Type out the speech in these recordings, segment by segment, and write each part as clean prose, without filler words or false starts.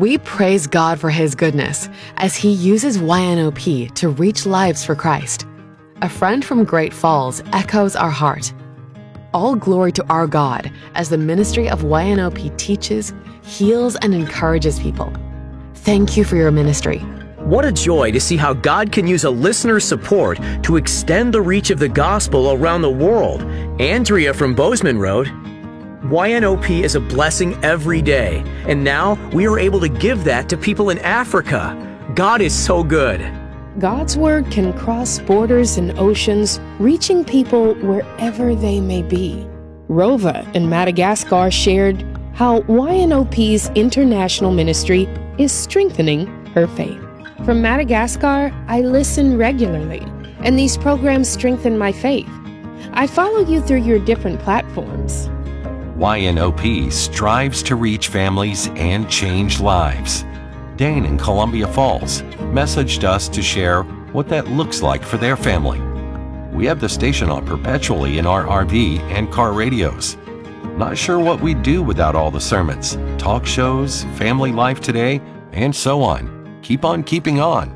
We praise God for His goodness as He uses YNOP to reach lives for Christ. A friend from Great Falls echoes our heart. All glory to our God as the ministry of YNOP teaches, heals, and encourages people. Thank you for your ministry. What a joy to see how God can use a listener's support to extend the reach of the gospel around the world. Andrea from Bozeman wrote, YNOP is a blessing every day, and now we are able to give that to people in Africa. God is so good. God's word can cross borders and oceans, reaching people wherever they may be. Rova in Madagascar shared how YNOP's international ministry is strengthening her faith. From Madagascar, I listen regularly, and these programs strengthen my faith. I follow you through your different platforms. YNOP strives to reach families and change lives. Dane in Columbia Falls messaged us to share what that looks like for their family. We have the station on perpetually in our RV and car radios. Not sure what we'd do without all the sermons, talk shows, family life today, and so on. Keep on keeping on.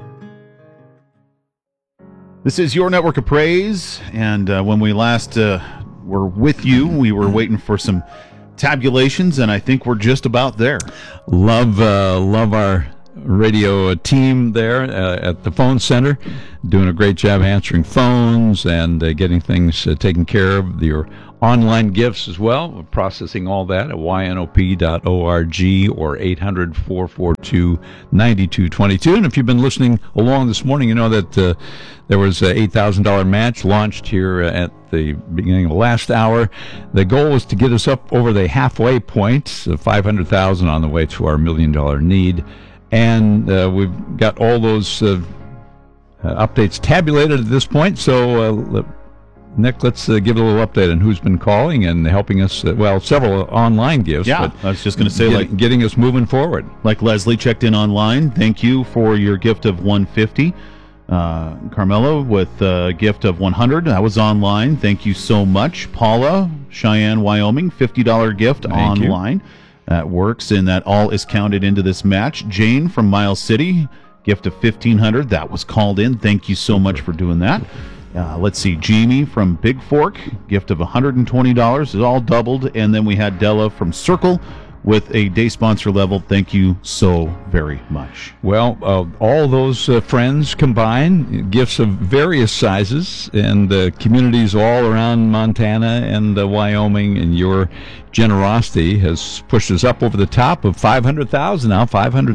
This is your network of praise, and when we last were with you, we were waiting for some tabulations, and I think we're just about there. Love our radio team there at the phone center, doing a great job answering phones and getting things taken care of. Your online gifts as well. We're processing all that at ynop.org or 800-442-9222. And if you've been listening along this morning, you know that there was an $8,000 match launched here at the beginning of the last hour. The goal was to get us up over the halfway point, $500,000 on the way to our $1 million need. And we've got all those updates tabulated at this point. So, Nick, let's give a little update on who's been calling and helping us. Several online gifts. Yeah, I was just going to say, getting us moving forward. Like Leslie checked in online. Thank you for your gift of $150. Carmelo with a gift of $100. That was online. Thank you so much. Paula, Cheyenne, Wyoming, $50 gift Thank online. You. That works, and that all is counted into this match. Jane from Miles City, gift of $1,500. That was called in. Thank you so much for doing that. Let's see. Jamie from Big Fork, gift of $120. It's all doubled. And then we had Della from Circle with a day sponsor level. Thank you so very much. Well, all those friends combined, gifts of various sizes, and communities all around Montana and Wyoming, and your generosity has pushed us up over the top of $500,000 now,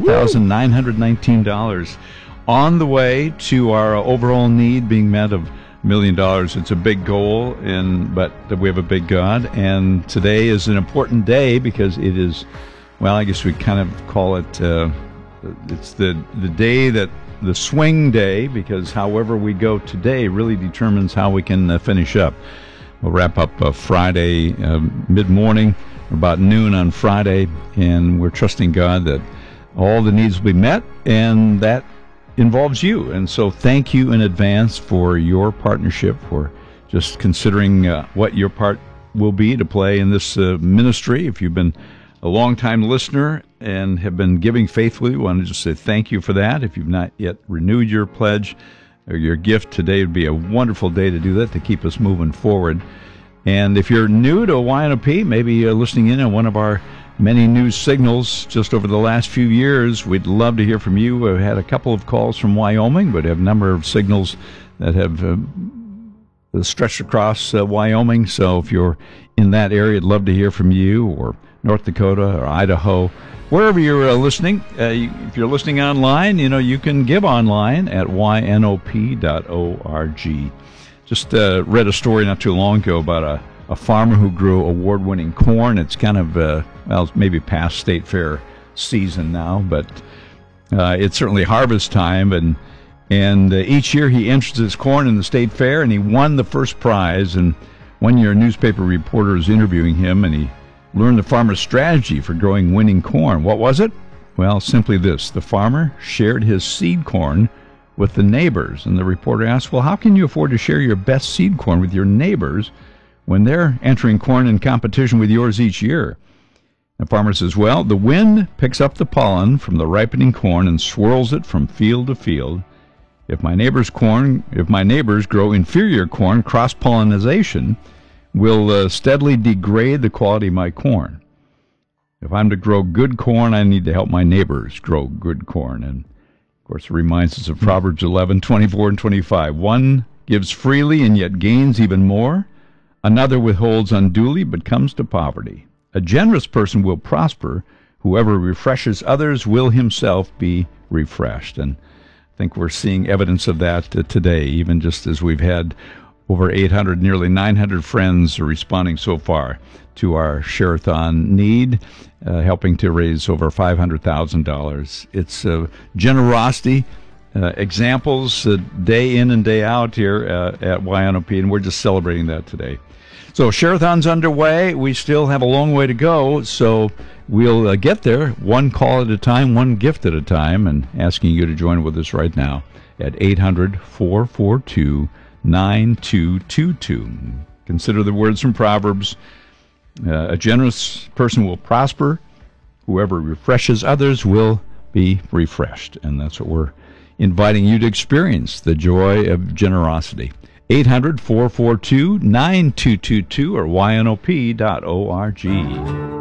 $500,919 on the way to our overall need being met of $1 million. It's a big goal, but we have a big God, and today is an important day because it is, well, I guess we kind of call it, it's the day that, the swing day, because however we go today really determines how we can finish up. We'll wrap up Friday mid-morning, about noon on Friday, and we're trusting God that all the needs will be met, and that involves you. And so thank you in advance for your partnership, for just considering what your part will be to play in this ministry. If you've been a long-time listener and have been giving faithfully, I want to just say thank you for that. If you've not yet renewed your pledge or your gift, today would be a wonderful day to do that, to keep us moving forward. And if you're new to YNOP, maybe you're listening in on one of our many news signals just over the last few years, we'd love to hear from you. We've had a couple of calls from Wyoming, but have a number of signals that have stretched across Wyoming. So if you're in that area, I'd love to hear from you, or North Dakota or Idaho, wherever you're listening. If you're listening online, you can give online at ynop.org. Just read a story not too long ago about a farmer who grew award-winning corn. It's kind of, it's maybe past state fair season now, but it's certainly harvest time, and each year he enters his corn in the state fair, and he won the first prize. And one year a newspaper reporter was interviewing him, and he learned the farmer's strategy for growing winning corn. What was it? Well, simply this: the farmer shared his seed corn with the neighbors. And the reporter asked, well, how can you afford to share your best seed corn with your neighbors when they're entering corn in competition with yours each year? The farmer says, well, the wind picks up the pollen from the ripening corn and swirls it from field to field. If my neighbors grow inferior corn, cross-pollination will steadily degrade the quality of my corn. If I'm to grow good corn, I need to help my neighbors grow good corn. And, of course, it reminds us of Proverbs 11:24 and 25. One gives freely and yet gains even more. Another withholds unduly but comes to poverty. A generous person will prosper. Whoever refreshes others will himself be refreshed. And I think we're seeing evidence of that today, even just as we've had over 800, nearly 900 friends responding so far to our Share-a-thon need, helping to raise over $500,000. It's generosity, examples day in and day out here at YNOP, and we're just celebrating that today. So Share-a-thon's underway. We still have a long way to go, so we'll get there one call at a time, one gift at a time, and asking you to join with us right now at 800-442-9222. Consider the words from Proverbs. A generous person will prosper. Whoever refreshes others will be refreshed. And that's what we're inviting you to experience, the joy of generosity. 800-442-9222 or ynop.org.